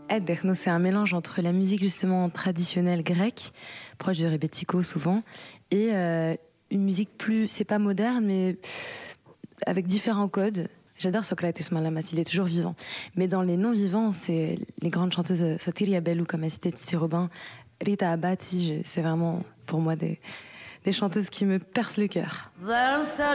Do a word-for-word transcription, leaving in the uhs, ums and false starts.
Eh, techno, c'est un mélange entre la musique justement traditionnelle grecque, proche du rebetiko souvent, et euh, une musique plus, c'est pas moderne, mais avec différents codes. J'adore Socrates Malamas, il est toujours vivant. Mais dans les non-vivants, c'est les grandes chanteuses Sotiria Bellou, comme a cité Titi Robin, Rita Abati, c'est vraiment pour moi des, des chanteuses qui me percent le cœur. There's a